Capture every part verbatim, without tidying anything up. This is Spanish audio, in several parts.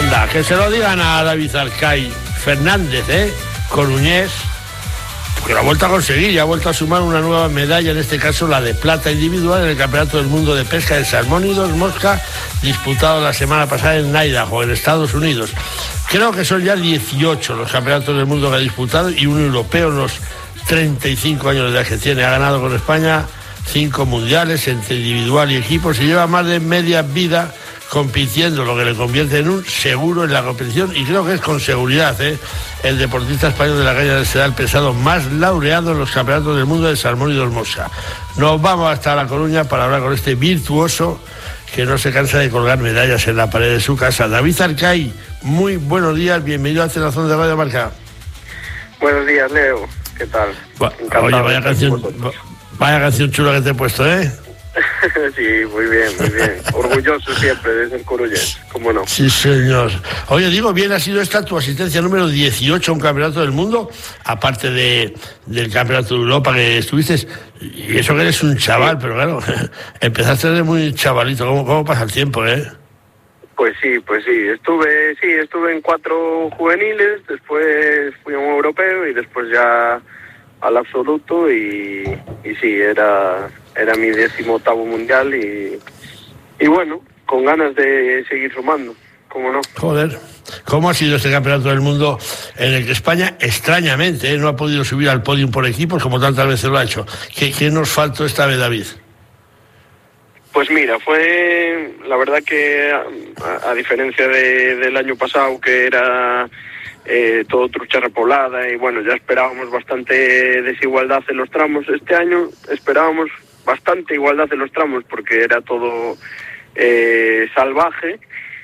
Anda, que se lo digan a David Arcay Fernández, ¿eh? Coruñés, que lo ha vuelto a conseguir y ha vuelto a sumar una nueva medalla, en este caso la de plata individual en el Campeonato del Mundo de Pesca de Salmón y dos Mosca, disputado la semana pasada en Idaho, en Estados Unidos. Creo que son ya dieciocho los campeonatos del mundo que ha disputado y un europeo en los treinta y cinco años de edad que tiene. Ha ganado con España cinco mundiales entre individual y equipos y lleva más de media vida compitiendo, lo que le convierte en un seguro en la competición, y creo que es con seguridad, ¿eh? el deportista español de la caña del sedal pesado más laureado en los campeonatos del mundo de salmón y dos mosca. Nos vamos hasta La Coruña para hablar con este virtuoso que no se cansa de colgar medallas en la pared de su casa. David Arcay, muy buenos días, bienvenido a Cenazón de Radio Marca. Buenos días, Leo, ¿qué tal? Encantado. Oye, vaya canción, vaya canción chula que te he puesto, ¿eh? Sí, muy bien, muy bien. Orgulloso siempre de ser coruñés, ¿cómo no? Sí, señor. Oye, digo, bien ha sido esta tu asistencia número dieciocho a un campeonato del mundo, aparte de del campeonato de Europa que estuviste, y eso que eres un chaval, pero claro, empezaste de muy chavalito. ¿Cómo, cómo pasa el tiempo, eh? Pues sí, pues sí. Estuve, sí, estuve en cuatro juveniles, después fui a un europeo y después ya al absoluto y, y sí, era... Era mi decimoctavo mundial y, y bueno, con ganas de seguir sumando, ¿cómo no? Joder, ¿cómo ha sido este campeonato del mundo en el que España, extrañamente, ¿eh? no ha podido subir al podio por equipos como tantas veces lo ha hecho? ¿Qué, qué nos faltó esta vez, David? Pues mira, fue la verdad que a, a diferencia de, del año pasado, que era eh, todo trucha repoblada y bueno, ya esperábamos bastante desigualdad en los tramos, este año esperábamos bastante igualdad en los tramos porque era todo eh, salvaje,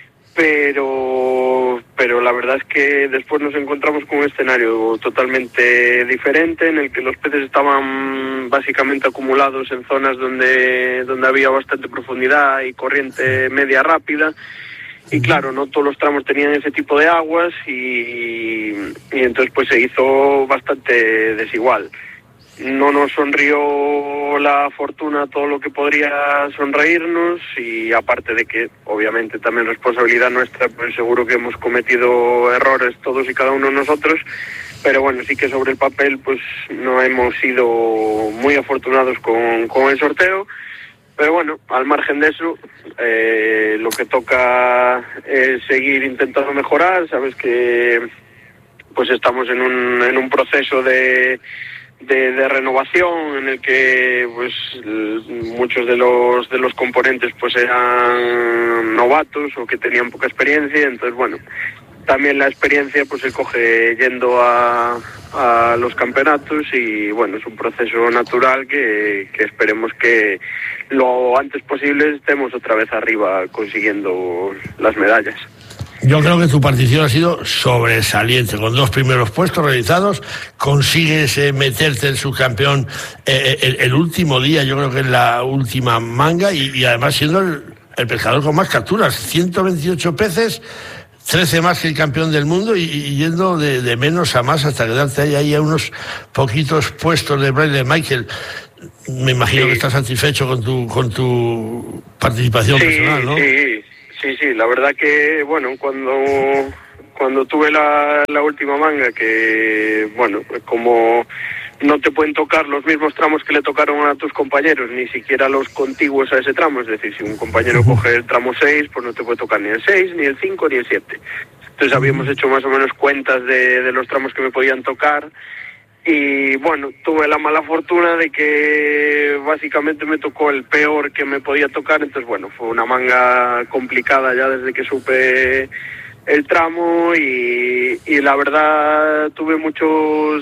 pero pero la verdad es que después nos encontramos con un escenario totalmente diferente en el que los peces estaban básicamente acumulados en zonas donde donde había bastante profundidad y corriente media rápida, y claro, no todos los tramos tenían ese tipo de aguas y, y entonces pues se hizo bastante desigual. No nos sonrió la fortuna todo lo que podría sonreírnos, y aparte de que obviamente también responsabilidad nuestra, pues seguro que hemos cometido errores todos y cada uno de nosotros, pero bueno, sí que sobre el papel pues no hemos sido muy afortunados con, con el sorteo, pero bueno, al margen de eso, eh, lo que toca es seguir intentando mejorar. Sabes que pues estamos en un, en un proceso de De, de renovación en el que pues muchos de los de los componentes pues eran novatos o que tenían poca experiencia, entonces bueno, también la experiencia pues se coge yendo a, a los campeonatos y bueno, es un proceso natural que, que esperemos que lo antes posible estemos otra vez arriba consiguiendo las medallas. Yo creo que tu participación ha sido sobresaliente, con dos primeros puestos realizados, consigues eh, meterte en subcampeón eh, el, el último día, yo creo que en la última manga, y, y además siendo el, el pescador con más capturas, ciento veintiocho peces, trece más que el campeón del mundo, y, y yendo de, de menos a más hasta quedarte ahí, ahí a unos poquitos puestos de Bradley Michael. Me imagino sí. que estás satisfecho con tu, con tu participación sí, personal, ¿no? Sí. Sí, sí, la verdad que, bueno, cuando cuando tuve la, la última manga, que, bueno, como no te pueden tocar los mismos tramos que le tocaron a tus compañeros, ni siquiera los contiguos a ese tramo, es decir, si un compañero coge el tramo seis, pues no te puede tocar ni el seis, ni el cinco, ni el siete. Entonces habíamos hecho más o menos cuentas de, de los tramos que me podían tocar. Y bueno, tuve la mala fortuna de que básicamente me tocó el peor que me podía tocar, entonces bueno, fue una manga complicada ya desde que supe el tramo y, y la verdad tuve muchos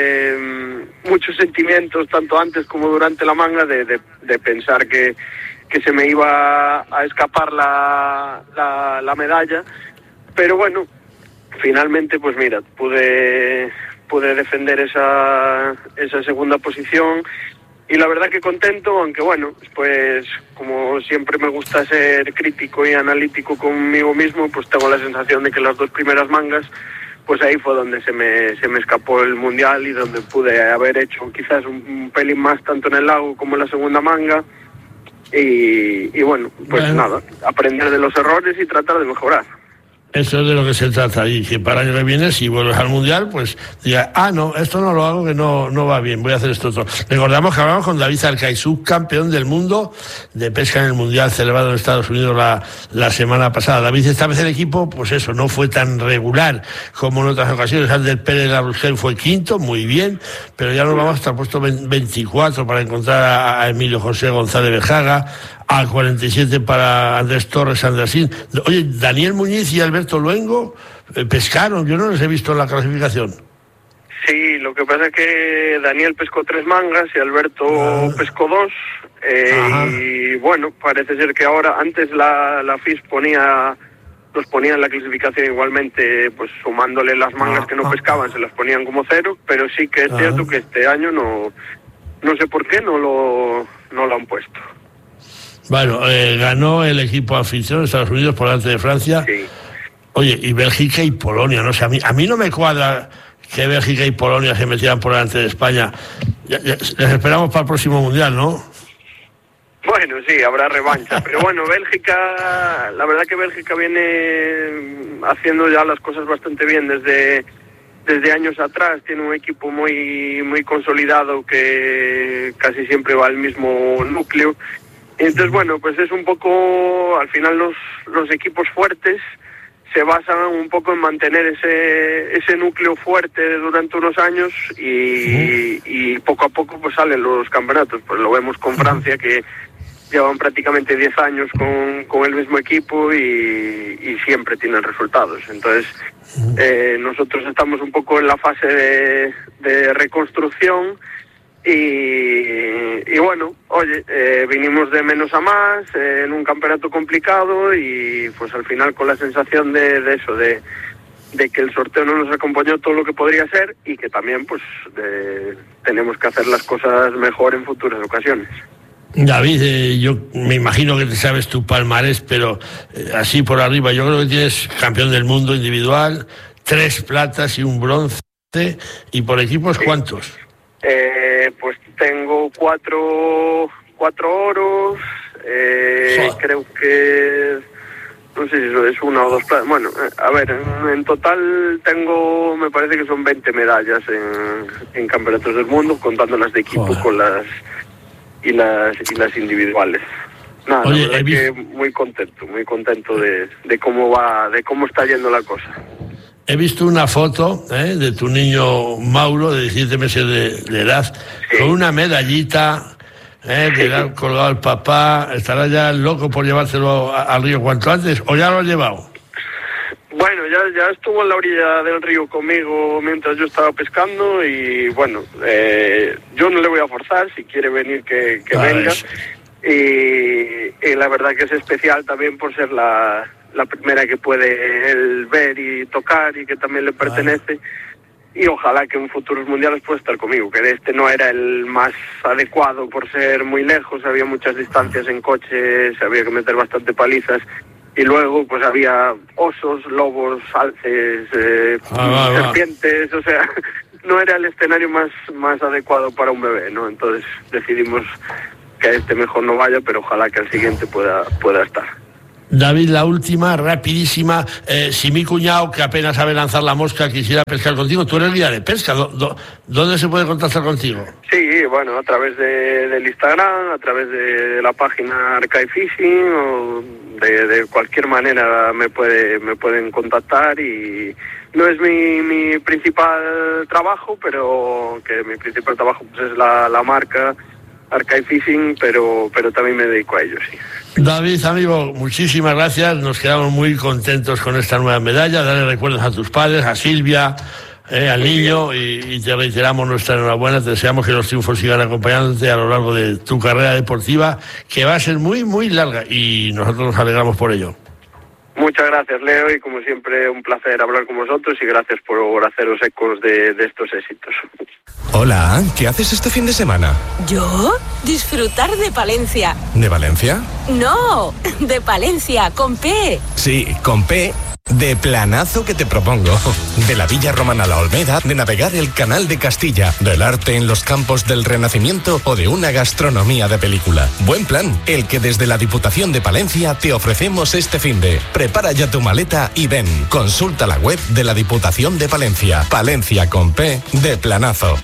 eh, muchos sentimientos, tanto antes como durante la manga, de, de, de pensar que, que se me iba a escapar la, la, la medalla, pero bueno, finalmente pues mira, pude... pude defender esa esa segunda posición y la verdad que contento, aunque bueno, pues como siempre me gusta ser crítico y analítico conmigo mismo, pues tengo la sensación de que las dos primeras mangas, pues ahí fue donde se me se me escapó el mundial y donde pude haber hecho quizás un, un pelín más tanto en el lago como en la segunda manga y, y bueno, pues bueno. nada, aprender de los errores y tratar de mejorar. Eso es de lo que se trata, y que para el año que viene, si vuelves al Mundial, pues diga, ah, no, esto no lo hago, que no, no va bien, voy a hacer esto otro. Recordamos que hablamos con David Arcay, subcampeón del mundo de pesca en el Mundial celebrado en Estados Unidos la, la semana pasada. David, esta vez el equipo, pues eso, no fue tan regular como en otras ocasiones. Ander Pérez Labrusquel fue quinto, muy bien, pero ya nos vamos hasta el puesto veinticuatro para encontrar a, a Emilio José González Bejaga, al cuarenta y siete para Andrés Torres Andresín. Oye, Daniel Muñiz y Alberto Luengo eh, pescaron, yo no los he visto en la clasificación. Sí, lo que pasa es que Daniel pescó tres mangas y Alberto ah. pescó dos. Eh, y bueno, parece ser que ahora, antes la, la F I S ponía, los ponía en la clasificación igualmente, pues sumándole las mangas ah. que no pescaban, se las ponían como cero, pero sí que es ah. cierto que este año no, no sé por qué no lo, no lo han puesto. Bueno, eh, ganó el equipo anfitrión de Estados Unidos por delante de Francia. Sí. Oye, y Bélgica y Polonia, no sé, a mí, a mí no me cuadra que Bélgica y Polonia se metieran por delante de España. Ya, ya, les esperamos para el próximo Mundial, ¿no? Bueno, sí, habrá revancha, pero bueno, Bélgica, la verdad que Bélgica viene haciendo ya las cosas bastante bien desde... desde años atrás, tiene un equipo muy, muy consolidado que casi siempre va al mismo núcleo. Entonces, bueno, pues es un poco, al final los, los equipos fuertes se basan un poco en mantener ese ese núcleo fuerte durante unos años y, y poco a poco pues salen los campeonatos. Pues lo vemos con Francia, que llevan prácticamente diez años con, con el mismo equipo y, y siempre tienen resultados. Entonces, eh, nosotros estamos un poco en la fase de, de reconstrucción. Y, y bueno, oye, eh, vinimos de menos a más eh, en un campeonato complicado y pues al final con la sensación de, de eso, de, de que el sorteo no nos acompañó todo lo que podría ser y que también pues de, tenemos que hacer las cosas mejor en futuras ocasiones. David, eh, yo me imagino que te sabes tu palmarés, pero eh, así por arriba, yo creo que tienes campeón del mundo individual, tres platas y un bronce, y por equipos, sí. ¿Cuántos? Eh, pues tengo cuatro, cuatro oros, eh, oh. creo que, no sé si eso es una o dos platas. Bueno, a ver, en, en total tengo, me parece que son veinte medallas en, en campeonatos del mundo, contando las de equipo oh. con las y las y las individuales. Nada, Oye, la verdad que muy contento, muy contento de, de cómo va, de cómo está yendo la cosa. He visto una foto ¿eh? de tu niño Mauro, de diecisiete meses de, de edad, sí. con una medallita ¿eh? que le ha colgado al papá. ¿Estará ya loco por llevárselo a, al río cuanto antes o ya lo ha llevado? Bueno, ya, ya estuvo en la orilla del río conmigo mientras yo estaba pescando y bueno, eh, yo no le voy a forzar, si quiere venir que, que ah, venga. Y, y la verdad que es especial también por ser la... la primera que puede él ver y tocar y que también le pertenece. Y ojalá que en futuros mundiales pueda estar conmigo, que este no era el más adecuado por ser muy lejos, había muchas distancias en coche, se había que meter bastante palizas y luego pues había osos, lobos, alces, eh, ah, va, serpientes, va. O sea, no era el escenario más, más adecuado para un bebé, ¿no? Entonces decidimos que a este mejor no vaya, pero ojalá que al siguiente pueda, pueda estar. David, la última, rapidísima. Eh, si mi cuñado, que apenas sabe lanzar la mosca, quisiera pescar contigo, tú eres guía de pesca. ¿Dó, dó, ¿Dónde se puede contactar contigo? Sí, bueno, a través de, del Instagram, a través de la página Arcay Fishing, o de, de cualquier manera me puede me pueden contactar. Y no es mi, mi principal trabajo, pero que mi principal trabajo pues, es la, la marca Arcay Fishing, pero, pero también me dedico a ello, sí. David, amigo, muchísimas gracias. Nos quedamos muy contentos con esta nueva medalla. Darle recuerdos a tus padres, a Silvia, eh, al niño, y, y te reiteramos nuestra enhorabuena. Te deseamos que los triunfos sigan acompañándote a lo largo de tu carrera deportiva, que va a ser muy, muy larga, y nosotros nos alegramos por ello. Muchas gracias, Leo, y como siempre un placer hablar con vosotros y gracias por haceros ecos de, de estos éxitos. Hola, ¿qué haces este fin de semana? ¿Yo? Disfrutar de Palencia. ¿De Valencia? No, de Palencia, con P. Sí, con P De planazo que te propongo. De la Villa Romana a la Olmeda, de navegar el Canal de Castilla, del arte en los campos del Renacimiento o de una gastronomía de película. Buen plan, el que desde la Diputación de Palencia te ofrecemos este finde. Prepara ya tu maleta y ven. Consulta la web de la Diputación de Palencia. Palencia con P de planazo.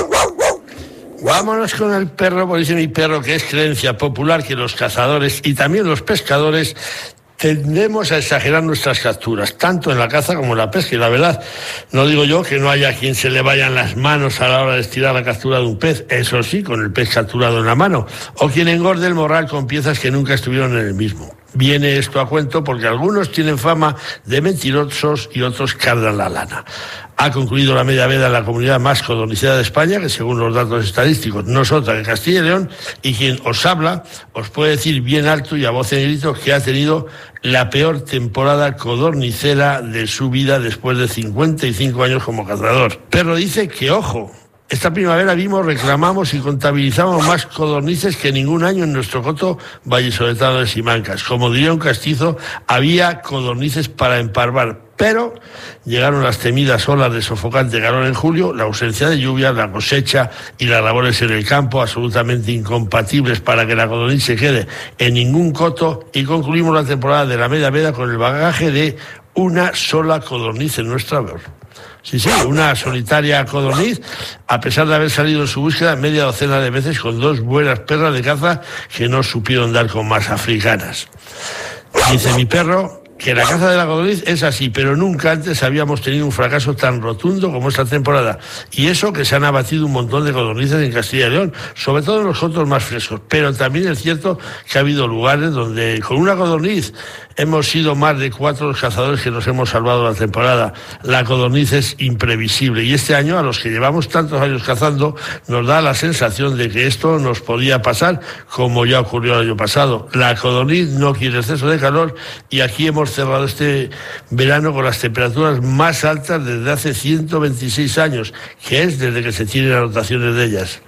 Vámonos con el perro, porque dice mi perro que es creencia popular que los cazadores y también los pescadores tendemos a exagerar nuestras capturas, tanto en la caza como en la pesca. Y la verdad, no digo yo que no haya quien se le vayan las manos a la hora de estirar la captura de un pez, eso sí, con el pez capturado en la mano, o quien engorde el morral con piezas que nunca estuvieron en el mismo. Viene esto a cuento porque algunos tienen fama de mentirosos y otros cardan la lana. Ha concluido la media veda en la comunidad más codornicera de España, que según los datos estadísticos no es otra que Castilla y León, y quien os habla os puede decir bien alto y a voz en grito que ha tenido la peor temporada codornicera de su vida después de cincuenta y cinco años como cazador. Pero dice que, ojo, esta primavera vimos, reclamamos y contabilizamos más codornices que ningún año en nuestro coto vallisoletano de Simancas. Como diría un castizo, había codornices para emparvar, pero llegaron las temidas olas de sofocante calor en julio, la ausencia de lluvia, la cosecha y las labores en el campo, absolutamente incompatibles para que la codorniz se quede en ningún coto, y concluimos la temporada de la media veda con el bagaje de una sola codorniz en nuestra haber. Sí, sí, una solitaria codorniz, a pesar de haber salido en su búsqueda media docena de veces con dos buenas perras de caza que no supieron dar con más africanas. Dice mi perro que la caza de la codorniz es así, pero nunca antes habíamos tenido un fracaso tan rotundo como esta temporada. Y eso que se han abatido un montón de codornices en Castilla y León, sobre todo en los cotos más frescos. Pero también es cierto que ha habido lugares donde con una codorniz hemos sido más de cuatro los cazadores que nos hemos salvado la temporada. La codorniz es imprevisible y este año, a los que llevamos tantos años cazando, nos da la sensación de que esto nos podía pasar como ya ocurrió el año pasado. La codorniz no quiere exceso de calor y aquí hemos cerrado este verano con las temperaturas más altas desde hace ciento veintiséis años, que es desde que se tienen anotaciones de ellas.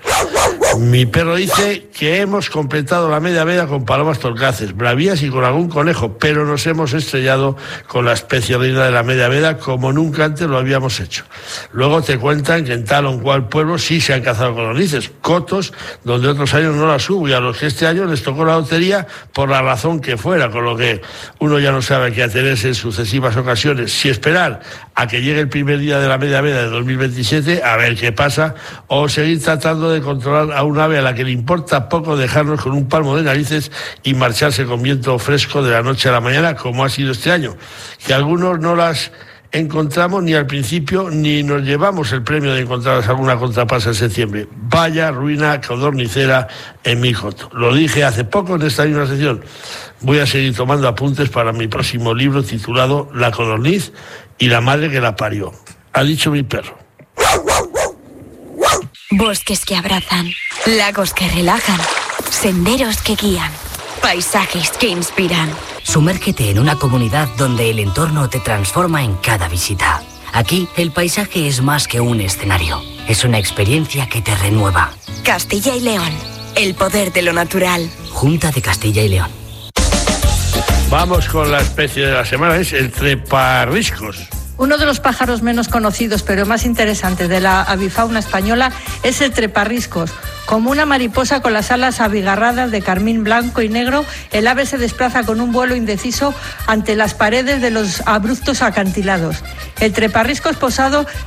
Mi perro dice que hemos completado la media veda con palomas torcaces, bravías y con algún conejo, pero nos hemos estrellado con la especie reina de la media veda como nunca antes lo habíamos hecho. Luego te cuentan que en tal o cual pueblo sí se han cazado codornices, cotos donde otros años no las hubo y a los que este año les tocó la lotería por la razón que fuera, con lo que uno ya no sabe a qué atenerse en sucesivas ocasiones, si esperar a que llegue el primer día de la media veda de dos mil veintisiete a ver qué pasa, o seguir tratando de controlar a un ave a la que le importa poco dejarnos con un palmo de narices y marcharse con viento fresco de la noche a la mañana, como ha sido este año, que algunos no las encontramos ni al principio ni nos llevamos el premio de encontrarlas alguna contrapasa en septiembre. Vaya ruina codornicera en mi coto. Lo dije hace poco en esta misma sesión. Voy a seguir tomando apuntes para mi próximo libro titulado La codorniz y la madre que la parió. Ha dicho mi perro. Bosques que abrazan, lagos que relajan, senderos que guían, paisajes que inspiran. Sumérgete en una comunidad donde el entorno te transforma en cada visita. Aquí, el paisaje es más que un escenario. Es una experiencia que te renueva. Castilla y León, el poder de lo natural. Junta de Castilla y León. Vamos con la especie de la semana, es el treparriscos. Uno de los pájaros menos conocidos pero más interesantes de la avifauna española es el treparriscos. Como una mariposa con las alas abigarradas de carmín blanco y negro, el ave se desplaza con un vuelo indeciso ante las paredes de los abruptos acantilados. El treparriscos posado